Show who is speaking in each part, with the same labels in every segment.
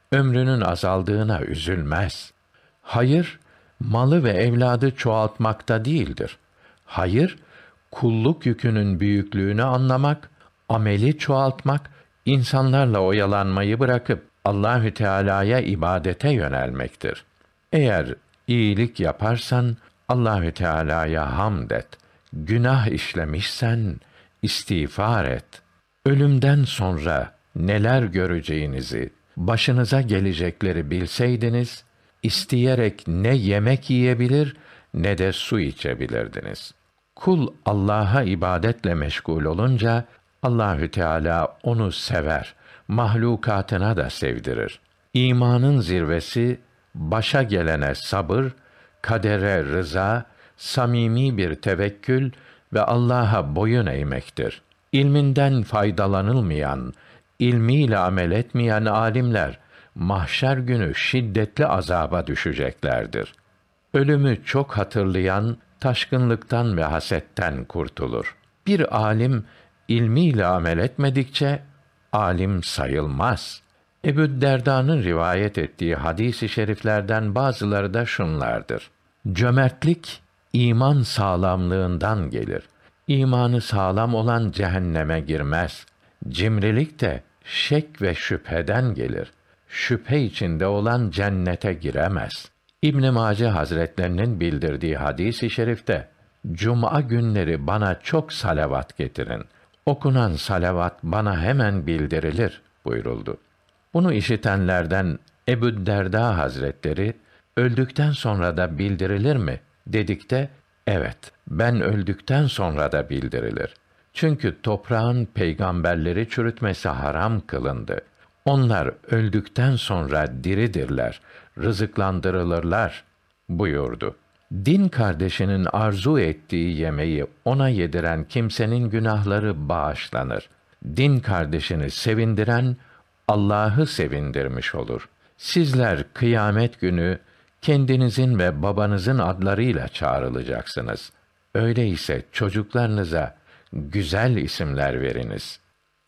Speaker 1: ömrünün azaldığına üzülmez. Hayır, malı ve evladı çoğaltmakta değildir. Hayır, kulluk yükünün büyüklüğünü anlamak, ameli çoğaltmak, insanlarla oyalanmayı bırakıp Allahü Teala'ya ibadete yönelmektir. Eğer iyilik yaparsan Allahü Teala'ya hamd et. Günah işlemişsen istiğfar et. Ölümden sonra neler göreceğinizi, başınıza gelecekleri bilseydiniz, isteyerek ne yemek yiyebilir ne de su içebilirdiniz. Kul Allah'a ibadetle meşgul olunca Allahü Teala onu sever, mahlukatına da sevdirir. İmanın zirvesi başa gelene sabır, kadere rıza, samimi bir tevekkül ve Allah'a boyun eğmektir. İlminden faydalanılmayan, ilmiyle amel etmeyen alimler mahşer günü şiddetli azaba düşeceklerdir. Ölümü çok hatırlayan taşkınlıktan ve hasetten kurtulur. Bir alim ilmiyle amel etmedikçe alim sayılmaz. Ebu Derda'nın rivayet ettiği hadis-i şeriflerden bazıları da şunlardır. Cömertlik iman sağlamlığından gelir. İmanı sağlam olan cehenneme girmez. Cimrilik de şek ve şüpheden gelir. Şüphe içinde olan cennete giremez. İbn Mace Hazretlerinin bildirdiği hadis-i şerifte Cuma günleri bana çok salavat getirin. Okunan salavat bana hemen bildirilir buyuruldu. Bunu işitenlerden Ebu Derda Hazretleri öldükten sonra da bildirilir mi dedikte evet ben öldükten sonra da bildirilir. Çünkü toprağın peygamberleri çürütmesi haram kılındı. Onlar öldükten sonra diridirler, rızıklandırılırlar buyurdu. Din kardeşinin arzu ettiği yemeği ona yediren kimsenin günahları bağışlanır. Din kardeşini sevindiren Allah'ı sevindirmiş olur. Sizler kıyamet günü kendinizin ve babanızın adlarıyla çağrılacaksınız. Öyleyse çocuklarınıza güzel isimler veriniz.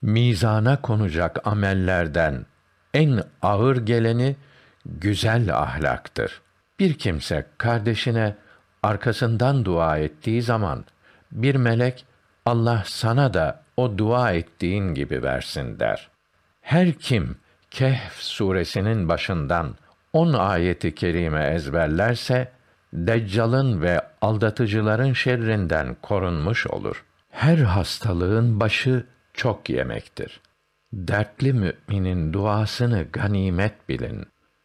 Speaker 1: Mizana konacak amellerden en ağır geleni güzel ahlaktır. Bir kimse kardeşine arkasından dua ettiği zaman bir melek Allah sana da o dua ettiğin gibi versin der. Her kim Kehf suresinin başından 10 ayeti kerime ezberlerse Deccal'ın ve aldatıcıların şerrinden korunmuş olur. Her hastalığın başı çok yemektir. Dertli müminin duasını ganimet bilin.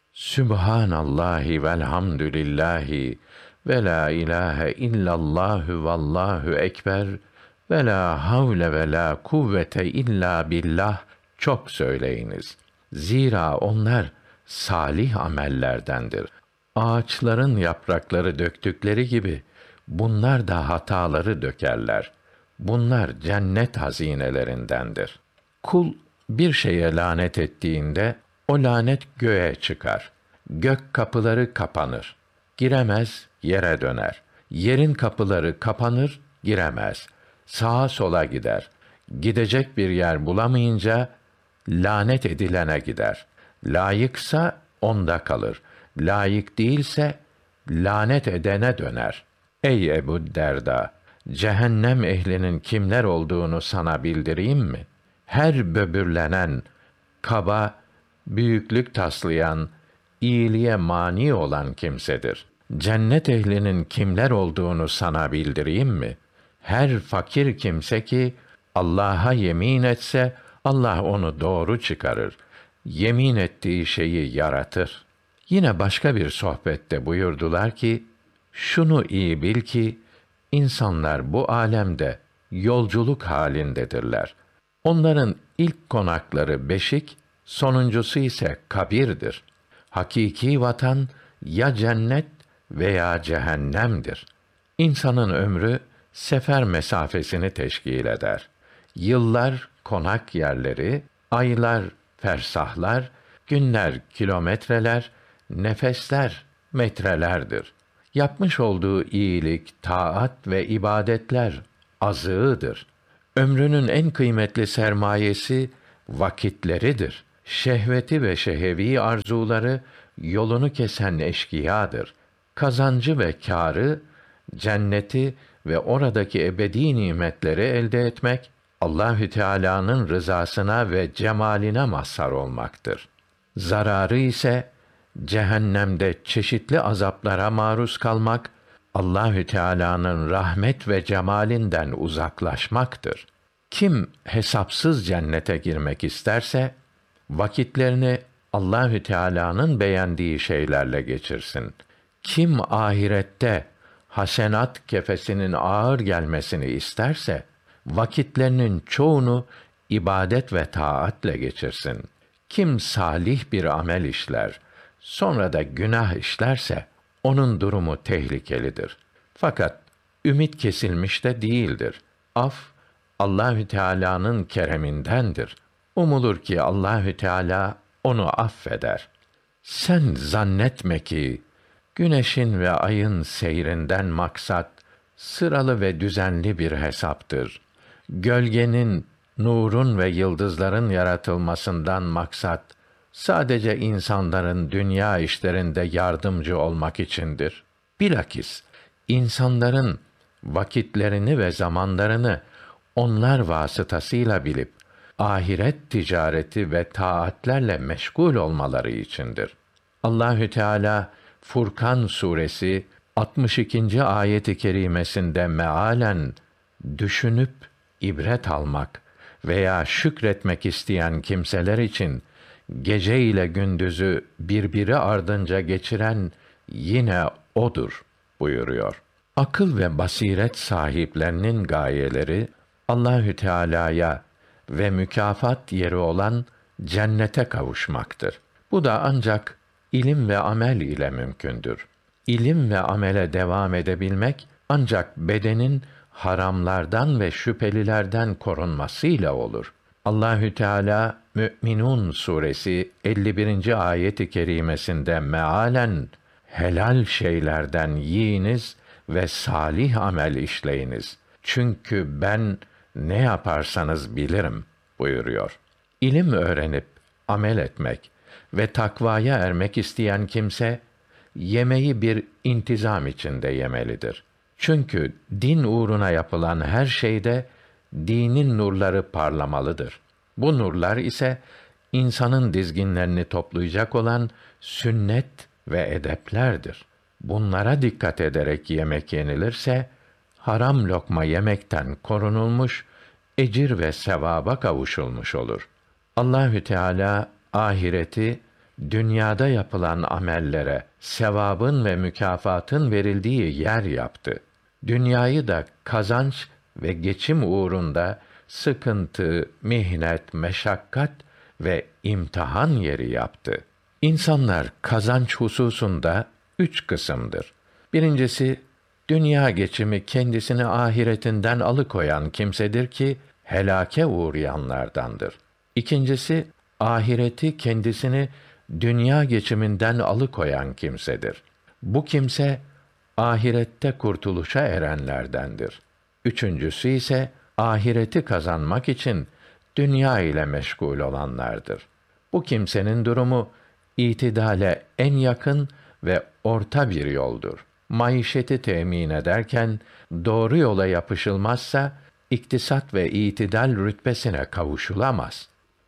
Speaker 1: Sübhanallahi velhamdülillahi ve la ilahe illallahu vallahu ekber ve la havle ve la kuvvete illa billah çok söyleyiniz. Zira onlar salih amellerdendir. Ağaçların yaprakları döktükleri gibi bunlar da hataları dökerler. Bunlar cennet hazinelerindendir. Kul bir şeye lanet ettiğinde o lanet göğe çıkar. Gök kapıları kapanır. Giremez, yere döner. Yerin kapıları kapanır, giremez. Sağa sola gider. Gidecek bir yer bulamayınca lanet edilene gider. Layıksa onda kalır. Layık değilse lanet edene döner. Ey Ebu Derda, cehennem ehlinin kimler olduğunu sana bildireyim mi? Her böbürlenen, kaba, büyüklük taslayan, iyiliğe mani olan kimsedir. Cennet ehlinin kimler olduğunu sana bildireyim mi? Her fakir kimse ki Allah'a yemin etse Allah onu doğru çıkarır. Yemin ettiği şeyi yaratır. Yine başka bir sohbette buyurdular ki, şunu iyi bil ki, insanlar bu âlemde yolculuk halindedirler. Onların ilk konakları beşik, sonuncusu ise kabirdir. Hakiki vatan ya cennet veya cehennemdir. İnsanın ömrü sefer mesafesini teşkil eder. Yıllar konak yerleri, aylar fersahlar, günler kilometreler, nefesler metrelerdir. Yapmış olduğu iyilik, taat ve ibadetler azığıdır. Ömrünün en kıymetli sermayesi vakitleridir. Şehveti ve şehevi arzuları yolunu kesen eşkıyadır. Kazancı ve kârı, cenneti ve oradaki ebedi nimetleri elde etmek, Allahü Teala'nın rızasına ve cemaline mazhar olmaktır. Zararı ise cehennemde çeşitli azaplara maruz kalmak, Allahü Teala'nın rahmet ve cemalinden uzaklaşmaktır. Kim hesapsız cennete girmek isterse, vakitlerini Allahü Teala'nın beğendiği şeylerle geçirsin. Kim ahirette hasenat kefesinin ağır gelmesini isterse, vakitlerinin çoğunu ibadet ve taatle geçirsin. Kim salih bir amel işler, sonra da günah işlerse, onun durumu tehlikelidir. Fakat ümit kesilmiş de değildir. Af, Allahü Teala'nın keremindendir. Umulur ki Allahü Teala onu affeder. Sen zannetme ki güneşin ve ayın seyrinden maksat sıralı ve düzenli bir hesaptır. Gölgenin, nurun ve yıldızların yaratılmasından maksat sadece insanların dünya işlerinde yardımcı olmak içindir. Bilakis insanların vakitlerini ve zamanlarını onlar vasıtasıyla bilip ahiret ticareti ve taatlerle meşgul olmaları içindir. Allahü Teala Furkan suresi 62. ayet-i kerimesinde mealen düşünüp ibret almak veya şükretmek isteyen kimseler için gece ile gündüzü birbiri ardınca geçiren yine odur buyuruyor. Akıl ve basiret sahiplerinin gayeleri Allahü Teala'ya ve mükafat yeri olan cennete kavuşmaktır. Bu da ancak ilim ve amel ile mümkündür. İlim ve amele devam edebilmek ancak bedenin haramlardan ve şüphelilerden korunmasıyla olur. Allahü Teala Mü'minun suresi 51. ayet-i kerimesinde mealen helal şeylerden yiyiniz ve salih amel işleyiniz. Çünkü ben ne yaparsanız bilirim buyuruyor. İlim öğrenip amel etmek ve takvaya ermek isteyen kimse yemeği bir intizam içinde yemelidir. Çünkü din uğruna yapılan her şeyde dinin nurları parlamalıdır. Bu nurlar ise insanın dizginlerini toplayacak olan sünnet ve edeplerdir. Bunlara dikkat ederek yemek yenilirse haram lokma yemekten korunulmuş, ecir ve sevaba kavuşulmuş olur. Allahü Teala ahireti dünyada yapılan amellere sevabın ve mükafatın verildiği yer yaptı. Dünyayı da kazanç ve geçim uğrunda sıkıntı, mihnet, meşakkat ve imtihan yeri yaptı. İnsanlar kazanç hususunda 3 kısımdır. Birincisi, dünya geçimi kendisini ahiretinden alıkoyan kimsedir ki helake uğrayanlardandır. İkincisi, ahireti kendisini dünya geçiminden alıkoyan kimsedir. Bu kimse ahirette kurtuluşa erenlerdendir. Üçüncüsü ise ahireti kazanmak için dünya ile meşgul olanlardır. Bu kimsenin durumu itidale en yakın ve orta bir yoldur. Maişeti temin ederken doğru yola yapışılmazsa iktisat ve itidal rütbesine kavuşulamaz.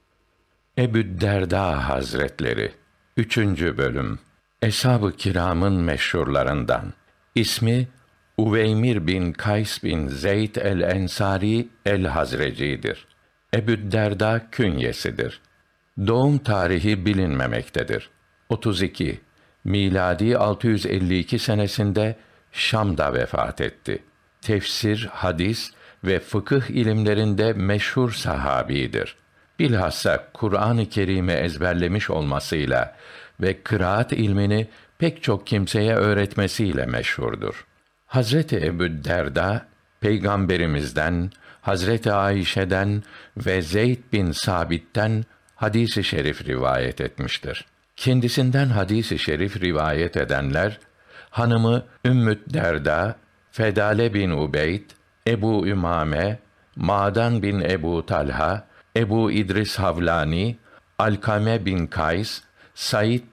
Speaker 1: Ebu'd-Derda Hazretleri 3. bölüm Eshab-ı Kiram'ın meşhurlarından. İsmi Uveymir bin Kays bin Zeyd el-Ensari el-Hazreci'dir. Ebu'd-Derda künyesidir. Doğum tarihi bilinmemektedir. 32 miladi 652 senesinde Şam'da vefat etti. Tefsir, hadis ve fıkıh ilimlerinde meşhur sahabidir. Bilhassa Kur'an-ı Kerim'i ezberlemiş olmasıyla ve kıraat ilmini pek çok kimseye öğretmesiyle meşhurdur. Hazreti Ebu'd-Derda, Peygamberimizden, Hazreti Ayşe'den ve Zeyd bin Sabit'ten hadis-i şerif rivayet etmiştir. Kendisinden hadis-i şerif rivayet edenler, hanımı Ümmü'd-Derda, Fedale bin Ubeyd, Ebu Ümame, Ma'dan bin Ebu Talha, Ebu İdris Havlani, Alkame bin Kays, Said